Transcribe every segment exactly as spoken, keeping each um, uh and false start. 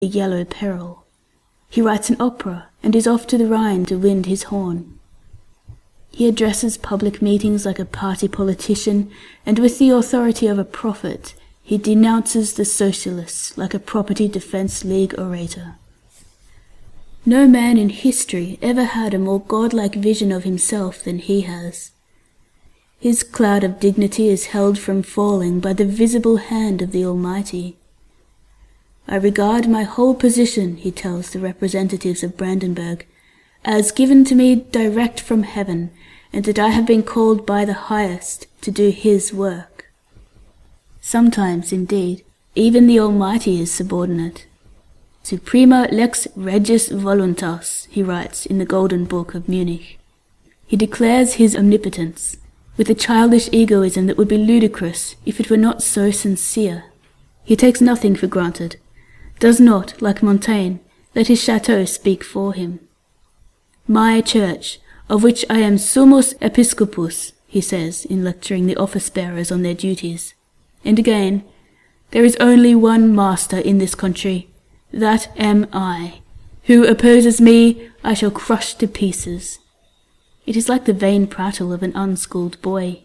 The Yellow Peril. He writes an opera and is off to the Rhine to wind his horn. He addresses public meetings like a party politician, and with the authority of a prophet, he denounces the socialists like a Property Defense League orator. No man in history ever had a more godlike vision of himself than he has. His cloud of dignity is held from falling by the visible hand of the Almighty. I regard my whole position, he tells the representatives of Brandenburg, as given to me direct from heaven, and that I have been called by the Highest to do his work. Sometimes, indeed, even the Almighty is subordinate. Suprema lex regis voluntas, he writes in the Golden Book of Munich. He declares his omnipotence, with a childish egoism that would be ludicrous if it were not so sincere. He takes nothing for granted, does not, like Montaigne, let his chateau speak for him. My church, of which I am summus episcopus, he says in lecturing the office-bearers on their duties. And again, there is only one master in this country, that am I. Who opposes me, I shall crush to pieces. It is like the vain prattle of an unschooled boy.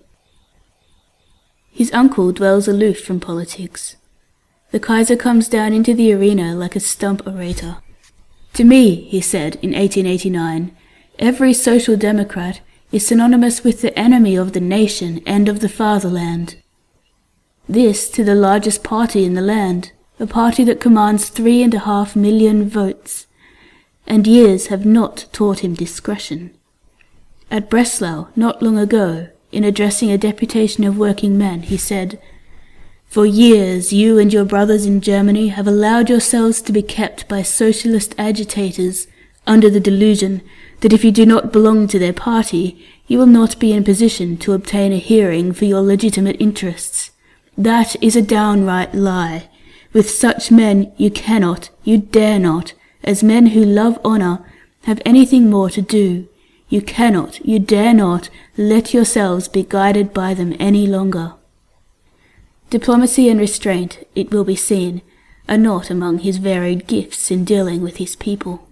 His uncle dwells aloof from politics. The Kaiser comes down into the arena like a stump orator. To me, he said in eighteen eighty-nine, every social democrat is synonymous with the enemy of the nation and of the fatherland. This to the largest party in the land, a party that commands three and a half million votes, and years have not taught him discretion. At Breslau, not long ago, in addressing a deputation of working men, he said, "For years you and your brothers in Germany have allowed yourselves to be kept by socialist agitators under the delusion that if you do not belong to their party, you will not be in position to obtain a hearing for your legitimate interests. That is a downright lie. With such men you cannot, you dare not, as men who love honour, have anything more to do. You cannot, you dare not, let yourselves be guided by them any longer." Diplomacy and restraint, it will be seen, are not among his varied gifts in dealing with his people.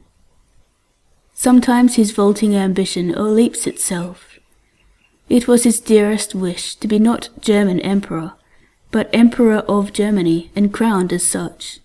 Sometimes his vaulting ambition o'erleaps itself. It was his dearest wish to be not German emperor, but Emperor of Germany, and crowned as such.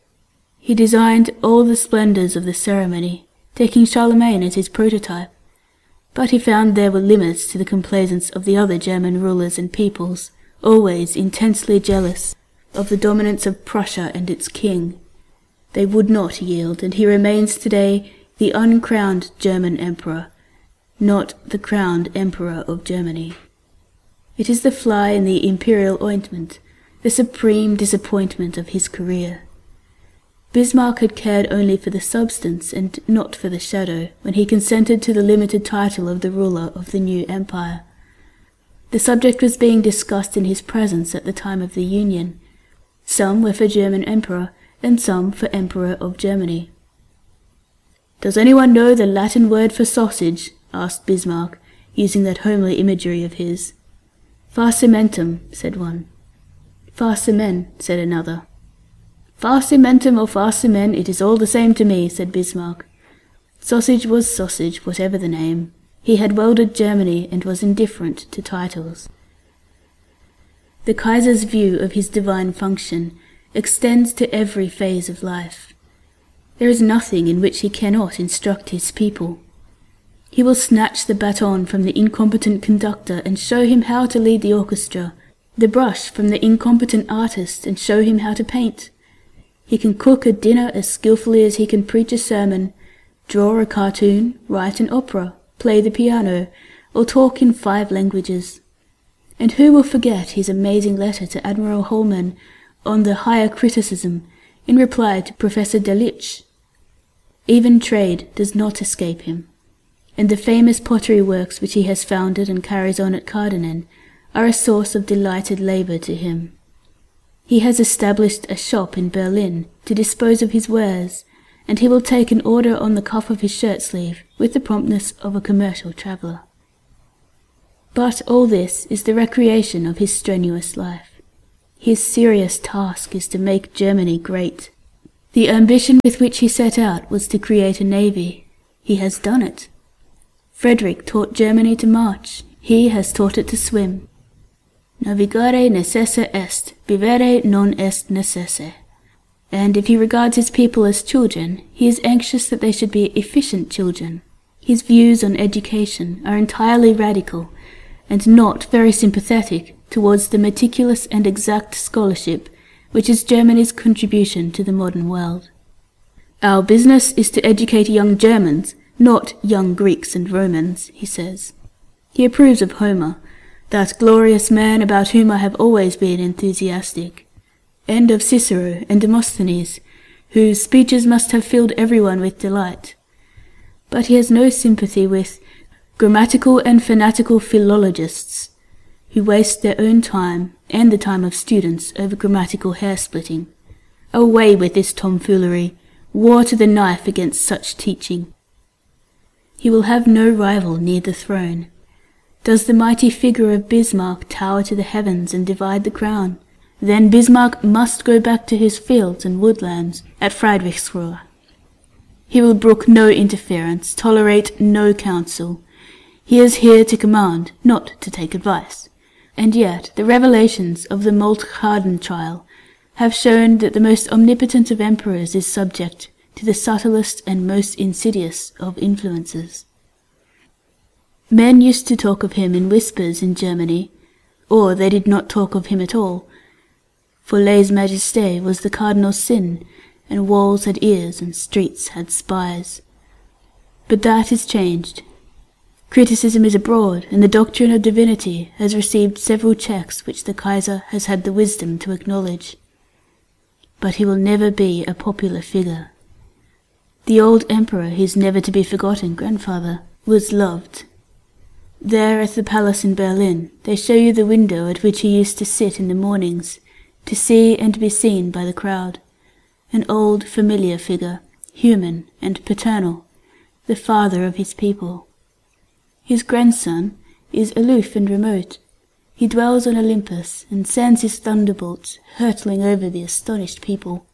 He designed all the splendours of the ceremony, taking Charlemagne as his prototype, but he found there were limits to the complaisance of the other German rulers and peoples, always intensely jealous of the dominance of Prussia and its king. They would not yield, and he remains today the uncrowned German emperor, not the crowned emperor of Germany. It is the fly in the imperial ointment, the supreme disappointment of his career. Bismarck had cared only for the substance and not for the shadow when he consented to the limited title of the ruler of the new empire. The subject was being discussed in his presence at the time of the Union. Some were for German emperor, and some for Emperor of Germany. "Does anyone know the Latin word for sausage?" asked Bismarck, using that homely imagery of his. "Farcimentum," said one. "Farcimen," said another. "Farcimentum or farcimen, it is all the same to me," said Bismarck. Sausage was sausage, whatever the name. He had welded Germany and was indifferent to titles. The Kaiser's view of his divine function extends to every phase of life. There is nothing in which he cannot instruct his people. He will snatch the baton from the incompetent conductor and show him how to lead the orchestra, the brush from the incompetent artist and show him how to paint. He can cook a dinner as skillfully as he can preach a sermon, draw a cartoon, write an opera, play the piano, or talk in five languages. And who will forget his amazing letter to Admiral Holman on the higher criticism in reply to Professor Delitzsch? Even trade does not escape him, and the famous pottery works which he has founded and carries on at Kardenen are a source of delighted labour to him. He has established a shop in Berlin to dispose of his wares, and he will take an order on the cuff of his shirt-sleeve with the promptness of a commercial traveller. But all this is the recreation of his strenuous life. His serious task is to make Germany great. The ambition with which he set out was to create a navy. He has done it. Frederick taught Germany to march. He has taught it to swim. Navigare necesse est, vivere non est necesse. And if he regards his people as children, he is anxious that they should be efficient children. His views on education are entirely radical, and not very sympathetic towards the meticulous and exact scholarship which is Germany's contribution to the modern world. Our business is to educate young Germans, not young Greeks and Romans, he says. He approves of Homer, that glorious man about whom I have always been enthusiastic, and of Cicero and Demosthenes, whose speeches must have filled everyone with delight. But he has no sympathy with grammatical and fanatical philologists, who waste their own time and the time of students over grammatical hair-splitting. Away with this tomfoolery, war to the knife against such teaching. He will have no rival near the throne. Does the mighty figure of Bismarck tower to the heavens and divide the crown? Then Bismarck must go back to his fields and woodlands at Friedrichsruhe. He will brook no interference, tolerate no counsel. He is here to command, not to take advice. And yet the revelations of the Moltke-Harden trial have shown that the most omnipotent of emperors is subject to the subtlest and most insidious of influences. Men used to talk of him in whispers in Germany, or they did not talk of him at all, for lèse-majesté was the cardinal's sin, and walls had ears and streets had spies. But that is changed. Criticism is abroad, and the doctrine of divinity has received several checks which the Kaiser has had the wisdom to acknowledge. But he will never be a popular figure. The old emperor, his never-to-be-forgotten grandfather, was loved. There at the palace in Berlin they show you the window at which he used to sit in the mornings, to see and be seen by the crowd. An old, familiar figure, human and paternal, the father of his people. His grandson is aloof and remote. He dwells on Olympus and sends his thunderbolts hurtling over the astonished people.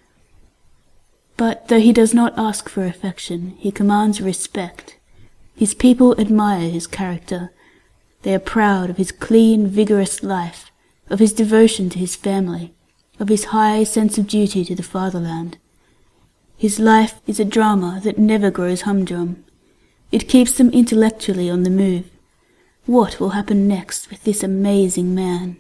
But though he does not ask for affection, he commands respect. His people admire his character. They are proud of his clean, vigorous life, of his devotion to his family, of his high sense of duty to the fatherland. His life is a drama that never grows humdrum. It keeps them intellectually on the move. What will happen next with this amazing man?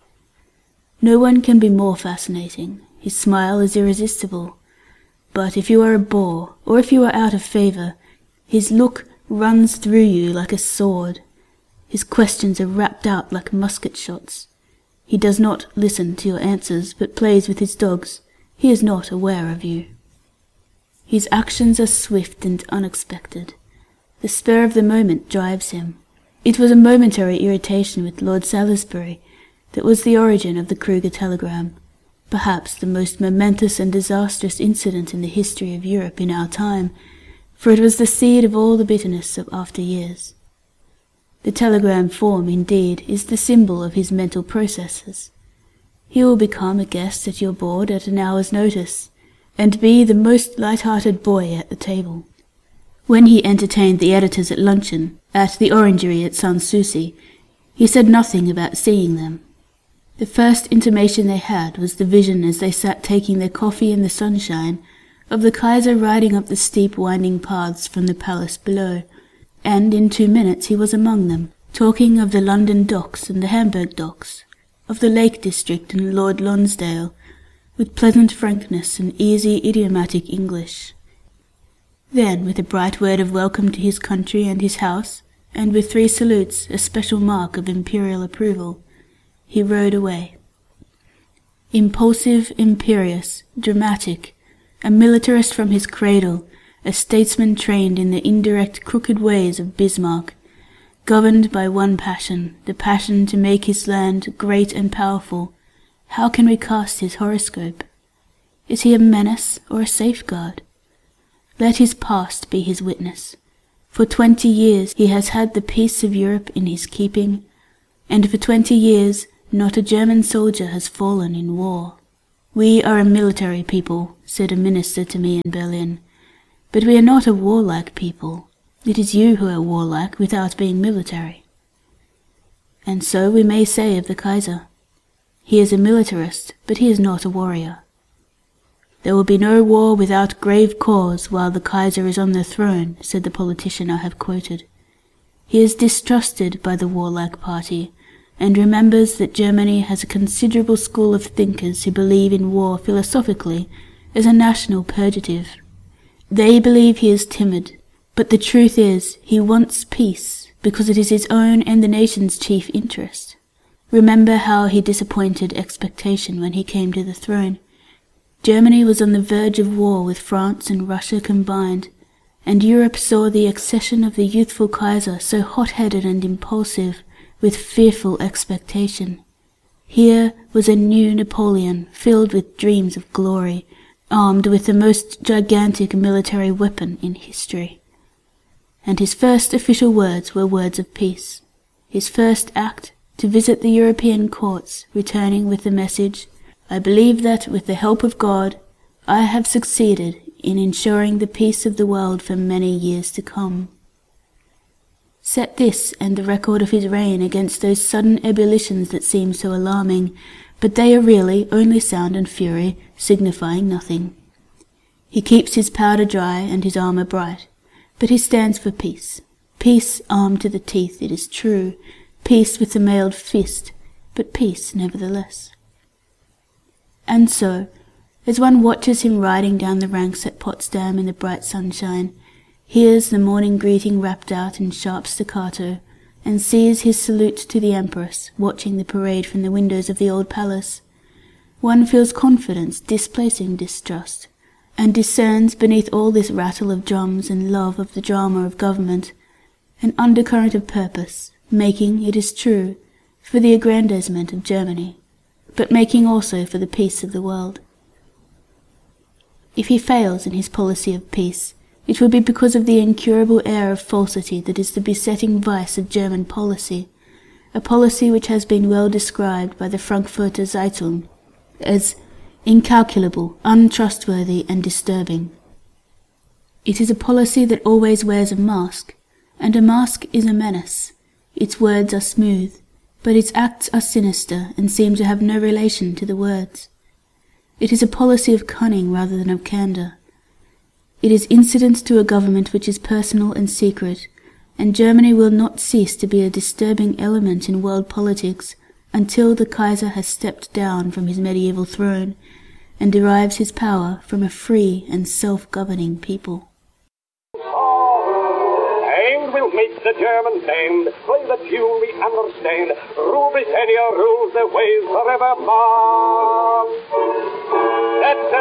No one can be more fascinating. His smile is irresistible. But if you are a bore, or if you are out of favour, his look runs through you like a sword. His questions are rapped out like musket shots. He does not listen to your answers, but plays with his dogs. He is not aware of you. His actions are swift and unexpected. The spur of the moment drives him. It was a momentary irritation with Lord Salisbury that was the origin of the Kruger telegram, perhaps the most momentous and disastrous incident in the history of Europe in our time, for it was the seed of all the bitterness of after years. The telegram form, indeed, is the symbol of his mental processes. He will become a guest at your board at an hour's notice, and be the most light-hearted boy at the table. When he entertained the editors at luncheon, at the orangery at Sans Souci, he said nothing about seeing them. The first intimation they had was the vision as they sat taking their coffee in the sunshine, of the Kaiser riding up the steep winding paths from the palace below, and in two minutes he was among them, talking of the London docks and the Hamburg docks, of the Lake District and Lord Lonsdale, with pleasant frankness and easy idiomatic English. Then, with a bright word of welcome to his country and his house, and with three salutes, a special mark of imperial approval, he rode away. Impulsive, imperious, dramatic, a militarist from his cradle, a statesman trained in the indirect crooked ways of Bismarck, governed by one passion, the passion to make his land great and powerful, how can we cast his horoscope? Is he a menace or a safeguard? Let his past be his witness. For twenty years he has had the peace of Europe in his keeping, and for twenty years not a German soldier has fallen in war. "We are a military people," said a minister to me in Berlin, "but we are not a warlike people. It is you who are warlike without being military." And so we may say of the Kaiser. He is a militarist, but he is not a warrior. "There will be no war without grave cause while the Kaiser is on the throne," said the politician I have quoted. He is distrusted by the warlike party, and remembers that Germany has a considerable school of thinkers who believe in war philosophically as a national purgative. They believe he is timid, but the truth is he wants peace because it is his own and the nation's chief interest. Remember how he disappointed expectation when he came to the throne. Germany was on the verge of war with France and Russia combined, and Europe saw the accession of the youthful Kaiser so hot-headed and impulsive, with fearful expectation. Here was a new Napoleon, filled with dreams of glory, armed with the most gigantic military weapon in history. And his first official words were words of peace. His first act, to visit the European courts, returning with the message, "I believe that, with the help of God, I have succeeded in ensuring the peace of the world for many years to come." Set this and the record of his reign against those sudden ebullitions that seem so alarming, but they are really only sound and fury, signifying nothing. He keeps his powder dry and his armour bright, but he stands for peace. Peace armed to the teeth, it is true, peace with the mailed fist, but peace nevertheless. And so, as one watches him riding down the ranks at Potsdam in the bright sunshine, hears the morning greeting rapped out in sharp staccato, and sees his salute to the Empress watching the parade from the windows of the old palace, one feels confidence displacing distrust, and discerns beneath all this rattle of drums and love of the drama of government an undercurrent of purpose, making, it is true, for the aggrandizement of Germany, but making also for the peace of the world. If he fails in his policy of peace, it will be because of the incurable air of falsity that is the besetting vice of German policy, a policy which has been well described by the Frankfurter Zeitung as incalculable, untrustworthy, and disturbing. It is a policy that always wears a mask, and a mask is a menace. Its words are smooth, but its acts are sinister and seem to have no relation to the words. It is a policy of cunning rather than of candour. It is incident to a government which is personal and secret, and Germany will not cease to be a disturbing element in world politics until the Kaiser has stepped down from his medieval throne and derives his power from a free and self-governing people. And we'll make the German band play the tune we understand. Rule Britannia rules the ways forevermore. That's